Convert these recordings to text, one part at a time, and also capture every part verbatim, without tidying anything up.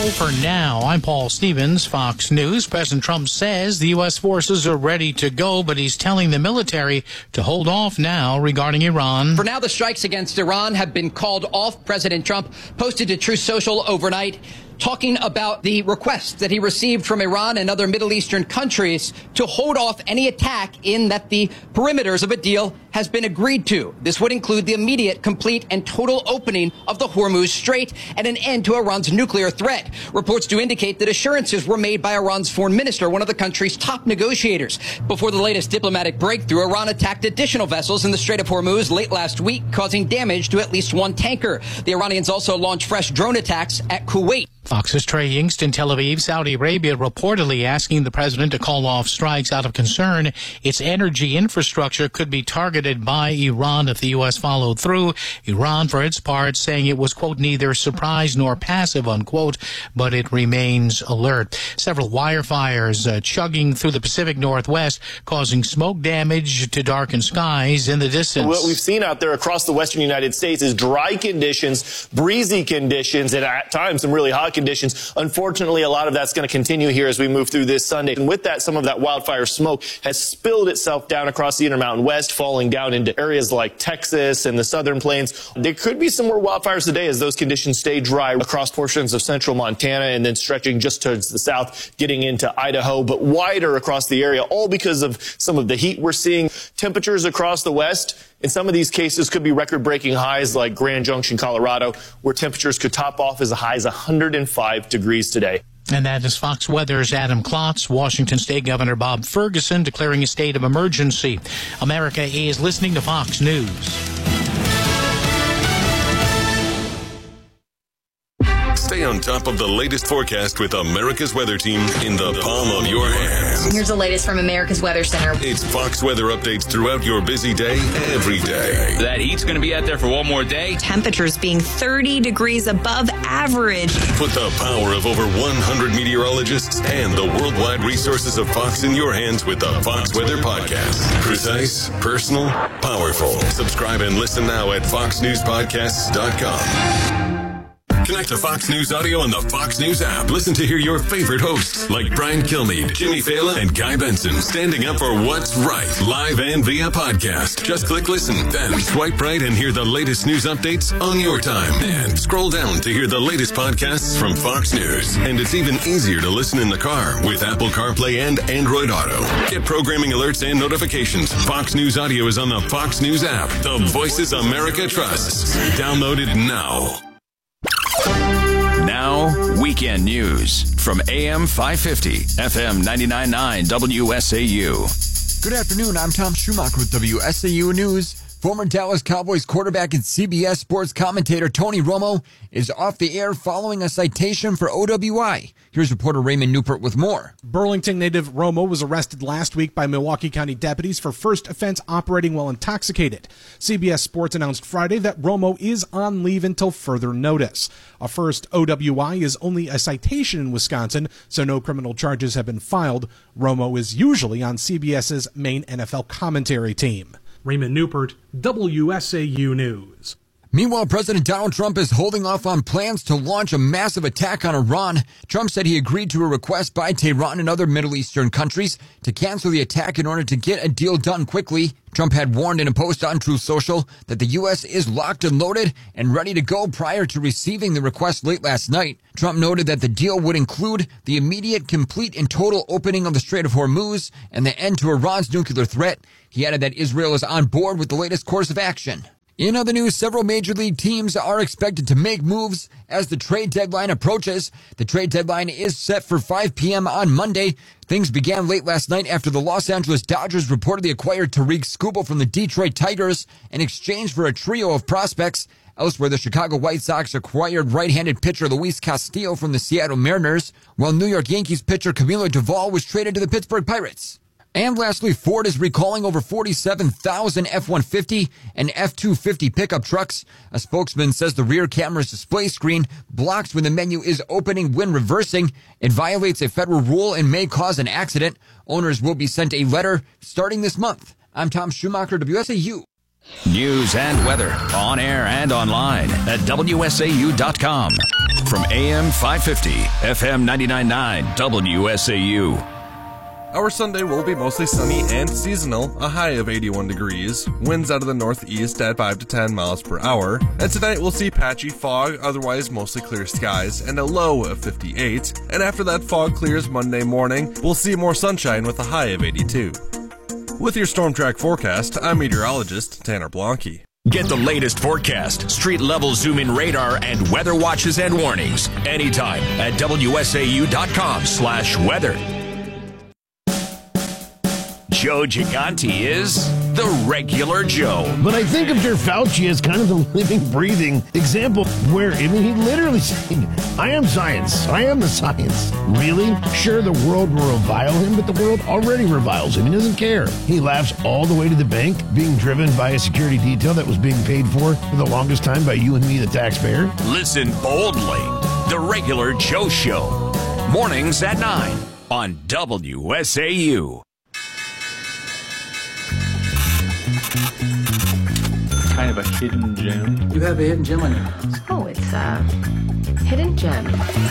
for now. I'm Paul Stevens, Fox News. President Trump says the U S forces are ready to go, but he's telling the military to hold off now regarding Iran. For now, the strikes against Iran have been called off. President Trump posted to Truth Social overnight, talking about the request that he received from Iran and other Middle Eastern countries to hold off any attack, in that the perimeters of a deal has been agreed to. This would include the immediate, complete, and total opening of the Hormuz Strait and an end to Iran's nuclear threat. Reports do indicate that assurances were made by Iran's foreign minister, one of the country's top negotiators. Before the latest diplomatic breakthrough, Iran attacked additional vessels in the Strait of Hormuz late last week, causing damage to at least one tanker. The Iranians also launched fresh drone attacks at Kuwait. Fox's Trey Yingst in Tel Aviv, Saudi Arabia, reportedly asking the president to call off strikes out of concern its energy infrastructure could be targeted by Iran if the U S followed through. Iran, for its part, saying it was, quote, neither surprised nor passive, unquote, but it remains alert. Several wire fires uh, chugging through the Pacific Northwest, causing smoke damage to darkened skies in the distance. What we've seen out there across the western United States is dry conditions, breezy conditions, and at times some really hot conditions. Unfortunately, a lot of that's going to continue here as we move through this Sunday. And with that, some of that wildfire smoke has spilled itself down across the Intermountain West, falling down into areas like Texas and the southern plains. There could be some more wildfires today as those conditions stay dry across portions of central Montana and then stretching just towards the south, getting into Idaho, but wider across the area, all because of some of the heat we're seeing. Temperatures across the west, in some of these cases, could be record-breaking highs like Grand Junction, Colorado, where temperatures could top off as high as one hundred five degrees today. And that is Fox Weather's Adam Klotz. Washington State Governor Bob Ferguson declaring a state of emergency. America is listening to Fox News. Stay on top of the latest forecast with America's Weather Team in the palm of your hands. Here's the latest from America's Weather Center. It's Fox weather updates throughout your busy day, every day. That heat's going to be out there for one more day. Temperatures being thirty degrees above average. Put the power of over one hundred meteorologists and the worldwide resources of Fox in your hands with the Fox Weather Podcast. Precise, personal, powerful. Subscribe and listen now at fox news podcasts dot com. Connect to Fox News Audio on the Fox News app. Listen to hear your favorite hosts like Brian Kilmeade, Jimmy Fallon, and Guy Benson standing up for what's right, live and via podcast. Just click listen, then swipe right and hear the latest news updates on your time. And scroll down to hear the latest podcasts from Fox News. And it's even easier to listen in the car with Apple CarPlay and Android Auto. Get programming alerts and notifications. Fox News Audio is on the Fox News app. The voices America trusts. Download it now. Now, weekend news from A M five fifty, F M ninety-nine point nine W S A U. Good afternoon. I'm Tom Schumacher with W S A U News. Former Dallas Cowboys quarterback and C B S sports commentator Tony Romo is off the air following a citation for O W I. Here's reporter Raymond Newport with more. Burlington native Romo was arrested last week by Milwaukee County deputies for first offense operating while intoxicated. C B S Sports announced Friday that Romo is on leave until further notice. A first O W I is only a citation in Wisconsin, so no criminal charges have been filed. Romo is usually on CBS's main N F L commentary team. Raymond Newport, W S A U News. Meanwhile, President Donald Trump is holding off on plans to launch a massive attack on Iran. Trump said he agreed to a request by Tehran and other Middle Eastern countries to cancel the attack in order to get a deal done quickly. Trump had warned in a post on Truth Social that the U S is locked and loaded and ready to go prior to receiving the request late last night. Trump noted that the deal would include the immediate, complete, and total opening of the Strait of Hormuz and the end to Iran's nuclear threat. He added that Israel is on board with the latest course of action. In other news, several major league teams are expected to make moves as the trade deadline approaches. The trade deadline is set for five p.m. on Monday. Things began late last night after the Los Angeles Dodgers reportedly acquired Tariq Skubal from the Detroit Tigers in exchange for a trio of prospects. Elsewhere, the Chicago White Sox acquired right-handed pitcher Luis Castillo from the Seattle Mariners, while New York Yankees pitcher Camilo Doval was traded to the Pittsburgh Pirates. And lastly, Ford is recalling over forty-seven thousand F one fifty and F two fifty pickup trucks. A spokesman says the rear camera's display screen blocks when the menu is opening when reversing. It violates a federal rule and may cause an accident. Owners will be sent a letter starting this month. I'm Tom Schumacher, W S A U. News and weather on air and online at W S A U dot com. from A M five fifty, F M ninety-nine point nine, W S A U. Our Sunday will be mostly sunny and seasonal, a high of eighty-one degrees, winds out of the northeast at five to ten miles per hour, and tonight we'll see patchy fog, otherwise mostly clear skies, and a low of fifty-eight, and after that fog clears Monday morning, we'll see more sunshine with a high of eighty-two. With your Storm Track forecast, I'm meteorologist Tanner Blanke. Get the latest forecast, street-level zoom-in radar, and weather watches and warnings anytime at W S A U dot com slash weather. Joe Gigante is the regular Joe. But I think of Joe Fauci as kind of the living, breathing example where, I mean, he literally saying, I am science. I am the science. Really? Sure, the world will revile him, but the world already reviles him. He doesn't care. He laughs all the way to the bank, being driven by a security detail that was being paid for for the longest time by you and me, the taxpayer. Listen boldly. The regular Joe Show. Mornings at nine on W S A U. Kind of a hidden gem. You have a hidden gem on your hands. Oh, it's a hidden gem.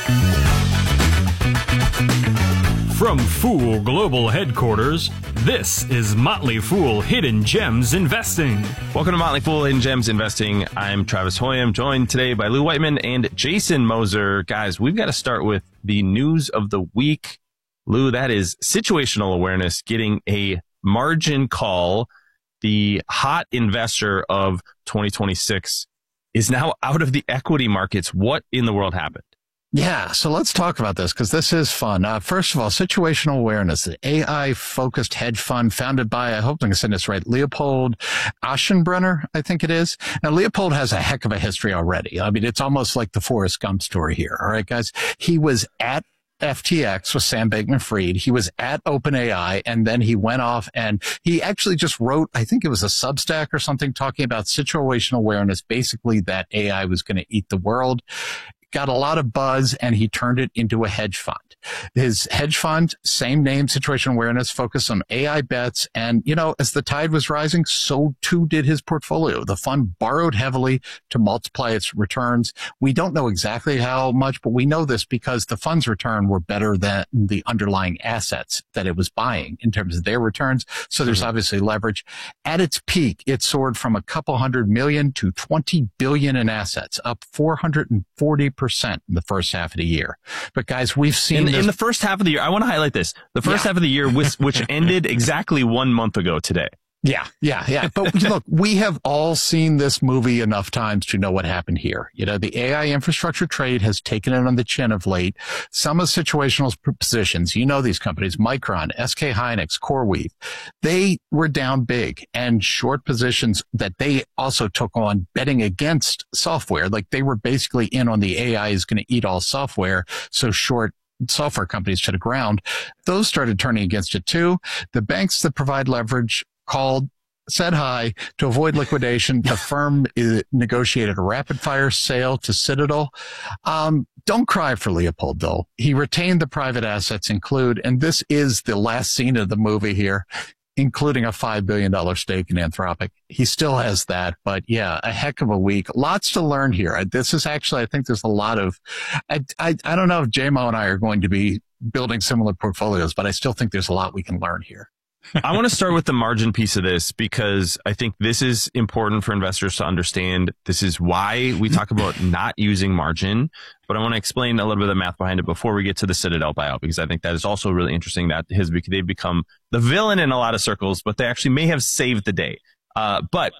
From Fool Global Headquarters, this is Motley Fool Hidden Gems Investing. Welcome to Motley Fool Hidden Gems Investing. I'm Travis Hoy. I'm joined today by Lou Whiteman and Jason Moser. Guys, we've got to start with the news of the week. Lou, that is situational awareness getting a margin call. The hot investor of twenty twenty-six is now out of the equity markets. What in the world happened? Yeah, so let's talk about this because this is fun. Uh, first of all, situational awareness, the A I-focused hedge fund founded by, I hope I'm saying this right, Leopold Aschenbrenner, I think it is. Now, Leopold has a heck of a history already. I mean, it's almost like the Forrest Gump story here. All right, guys. He was at F T X with Sam Bankman-Fried. He was at OpenAI, and then he went off and he actually just wrote, I think it was a Substack or something, talking about situational awareness, basically that A I was going to eat the world. Got a lot of buzz, and he turned it into a hedge fund. His hedge fund, same name, situational awareness, focused on A I bets. And, you know, as the tide was rising, so too did his portfolio. The fund borrowed heavily to multiply its returns. We don't know exactly how much, but we know this because the fund's return were better than the underlying assets that it was buying in terms of their returns. So there's mm-hmm. obviously leverage. At its peak, it soared from a couple hundred million to twenty billion in assets, up four hundred forty percent in the first half of the year. But guys, we've seen in, in the first half of the year, I want to highlight this. The first yeah. half of the year, which, which ended exactly one month ago today. Yeah, yeah, yeah. But look, we have all seen this movie enough times to know what happened here. You know, the A I infrastructure trade has taken it on the chin of late. Some of the situational positions, you know, these companies, Micron, S K Hynix, CoreWeave, they were down big, and short positions that they also took on betting against software. Like they were basically in on the A I is going to eat all software. So short software companies to the ground. Those started turning against it too. The banks that provide leverage called, said hi to avoid liquidation. The firm uh, negotiated a rapid fire sale to Citadel. Um, don't cry for Leopold, though. He retained the private assets include, and this is the last scene of the movie here, including a five billion dollars stake in Anthropic. He still has that, but yeah, a heck of a week. Lots to learn here. This is actually, I think there's a lot of, I, I, I don't know if J M O and I are going to be building similar portfolios, but I still think there's a lot we can learn here. I want to start with the margin piece of this because I think this is important for investors to understand. This is why we talk about not using margin, but I want to explain a little bit of the math behind it before we get to the Citadel buyout, because I think that is also really interesting that his, they've become the villain in a lot of circles, but they actually may have saved the day. Uh, but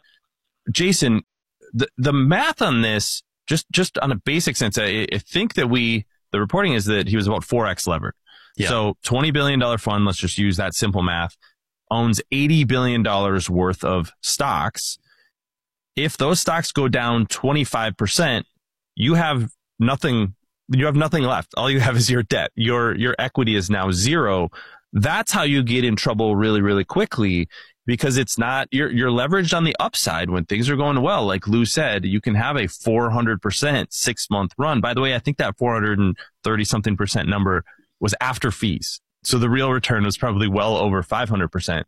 Jason, the, the math on this, just, just on a basic sense, I, I think that we, the reporting is that he was about four X levered. Yeah. So twenty billion dollars fund, let's just use that simple math, owns eighty billion dollars worth of stocks. If those stocks go down twenty-five percent, you have nothing, you have nothing left. All you have is your debt. Your, your equity is now zero. That's how you get in trouble really, really quickly, because it's not, you're, you're leveraged on the upside when things are going well. Like Lou said, you can have a four hundred percent six month run. By the way, I think that four hundred thirty something percent number was after fees. So the real return was probably well over five hundred percent.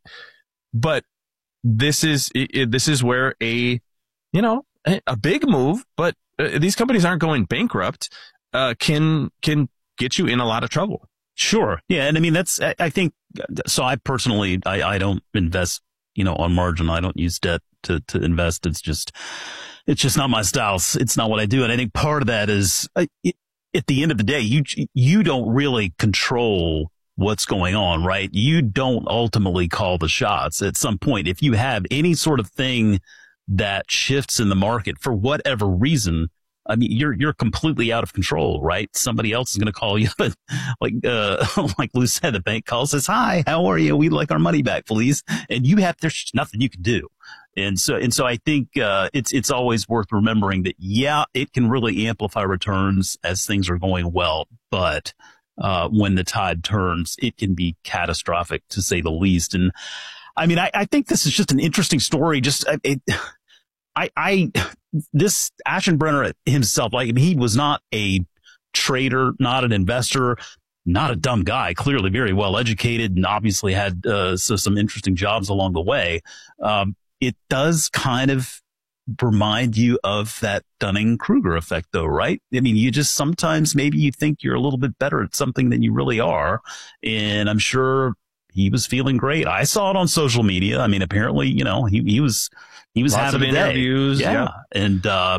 But this is, it, this is where a, you know, a big move, but uh, these companies aren't going bankrupt. uh, can can get you in a lot of trouble. Sure. Yeah. And I mean, that's, I, I think, so I personally, I, I don't invest, you know, on margin. I don't use debt to, to invest. It's just, it's just not my style. It's not what I do. And I think part of that is uh, it, at the end of the day, you, you don't really control what's going on, right? You don't ultimately call the shots. At some point, if you have any sort of thing that shifts in the market for whatever reason, I mean, you're you're completely out of control, right? Somebody else is going to call you, but like uh, like Lou said, the bank calls, says, "Hi, how are you? We'd like our money back, please." And you have there's nothing you can do, and so and so I think uh, it's it's always worth remembering that yeah, it can really amplify returns as things are going well, but uh, when the tide turns, it can be catastrophic to say the least. And I mean, I, I think this is just an interesting story. Just it. I, I, this Aschenbrenner himself, like he was not a trader, not an investor, not a dumb guy, clearly very well educated and obviously had uh, so some interesting jobs along the way. Um, it does kind of remind you of that Dunning-Kruger effect though, right? I mean, you just sometimes maybe you think you're a little bit better at something than you really are. And I'm sure he was feeling great. I saw it on social media. I mean, apparently, you know, he, he was, he was Lots having of a day. interviews. Yeah. yeah. And, uh,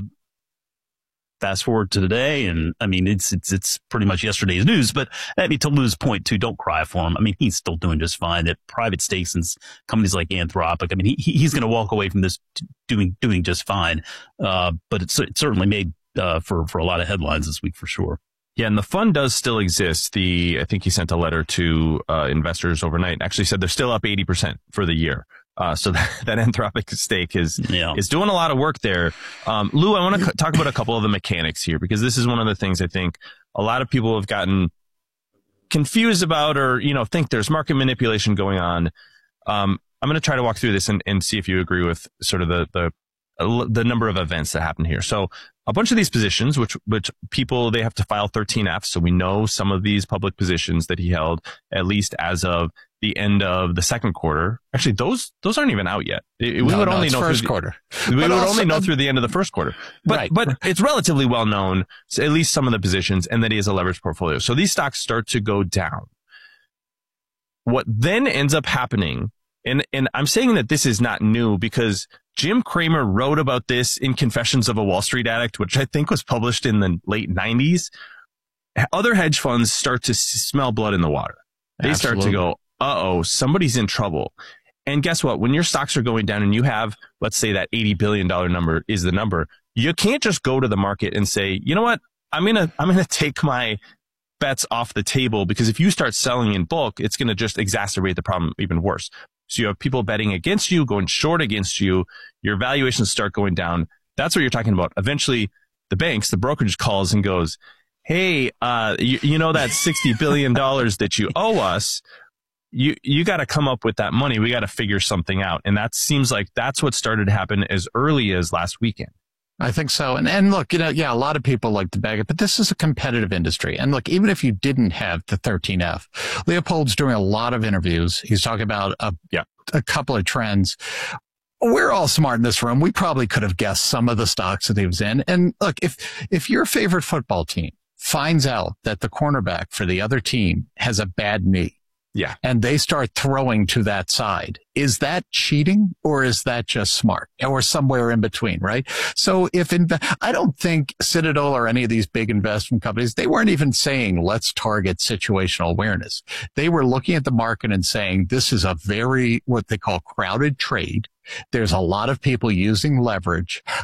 fast forward to today. And I mean, it's, it's, it's pretty much yesterday's news, but I mean, to Lou's point too, don't cry for him. I mean, he's still doing just fine at private stakes and companies like Anthropic. I mean, he, he's going to walk away from this doing, doing just fine. Uh, but it's, it certainly made, uh, for, for a lot of headlines this week for sure. Yeah, and the fund does still exist. The I think he sent a letter to uh, investors overnight. Actually said they're still up eighty percent for the year. Uh, so that, that Anthropic stake is yeah. is doing a lot of work there. Um, Lou, I want to c- talk about a couple of the mechanics here, because this is one of the things I think a lot of people have gotten confused about, or you know think there's market manipulation going on. Um, I'm going to try to walk through this and, and see if you agree with sort of the the the number of events that happened here. So a bunch of these positions, which, which people, they have to file thirteen F. So we know some of these public positions that he held, at least as of the end of the second quarter. Actually, those, those aren't even out yet. It, no, we would no, only it's know first through the, quarter. We but would also, only know through the end of the first quarter. But, right. but it's relatively well known, so at least some of the positions, and that he has a leveraged portfolio. So these stocks start to go down. What then ends up happening, and, and I'm saying that this is not new because Jim Cramer wrote about this in Confessions of a Wall Street Addict, which I think was published in the late nineties. Other hedge funds start to smell blood in the water. They Absolutely. start to go, uh-oh, somebody's in trouble. And guess what? When your stocks are going down and you have, let's say that eighty billion dollars number is the number, you can't just go to the market and say, you know what? I'm going to, I'm going to take my bets off the table, because if you start selling in bulk, it's going to just exacerbate the problem even worse. So you have people betting against you, going short against you. Your valuations start going down. That's what you're talking about. Eventually, the banks, the brokerage calls and goes, hey, uh, you, you know that sixty billion dollars that you owe us, you you got to come up with that money. We got to figure something out. And that seems like that's what started to happen as early as last weekend. I think so. And and look, you know, yeah, a lot of people like to bag it, but this is a competitive industry. And look, even if you didn't have the thirteen F, Leopold's doing a lot of interviews. He's talking about a, yeah. a couple of trends. We're all smart in this room. We probably could have guessed some of the stocks that he was in. And look, if if your favorite football team finds out that the cornerback for the other team has a bad knee, yeah, and they start throwing to that side, is that cheating or is that just smart, or somewhere in between, right? So if inv- I don't think Citadel or any of these big investment companies, they weren't even saying let's target situational awareness. They were looking at the market and saying this is a very what they call crowded trade. There's a lot of people using leverage.